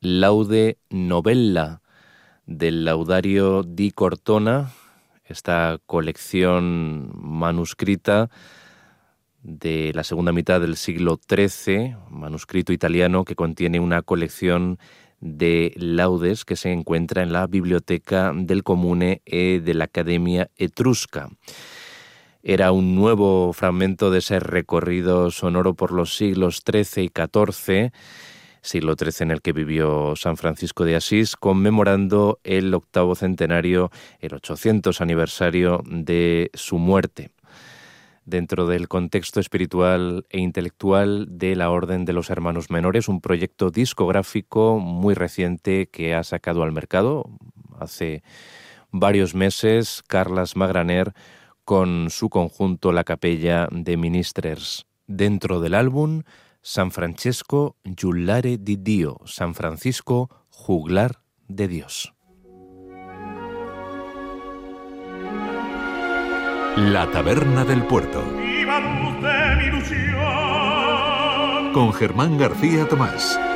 Laude Novella del Laudario di Cortona, esta colección manuscrita de la segunda mitad del siglo XIII, manuscrito italiano que contiene una colección de laudes que se encuentra en la Biblioteca del Comune e de la Accademia Etrusca. Era un nuevo fragmento de ese recorrido sonoro por los siglos XIII y XIV, siglo XIII en el que vivió San Francisco de Asís, conmemorando el 8º centenario, el 800 aniversario de su muerte, dentro del contexto espiritual e intelectual de la Orden de los Hermanos Menores, un proyecto discográfico muy reciente que ha sacado al mercado hace varios meses Carles Magraner con su conjunto La Capella de Ministers. Dentro del álbum, San Francesco Giullare di Dio, San Francisco Juglar de Dios. La Taberna del Puerto. Viva luz de mi ilusión. Con Germán García Tomás.